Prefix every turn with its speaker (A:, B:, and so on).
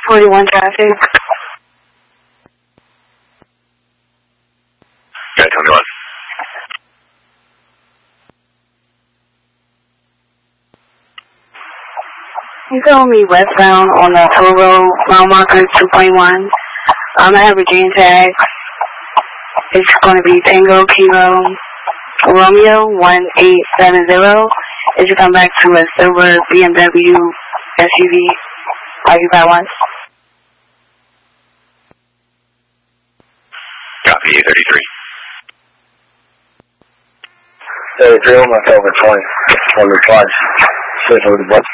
A: 41 traffic.
B: Yeah, 21.
A: You told me westbound on the toll road, mile marker 2.1. I have a green tag. It's going to be Tango Kilo Romeo 1870. It should come back to a silver BMW SUV. Occupy 1.
B: Copy, 33.
C: 33, myself at 20. On the 5. Switch over the bus.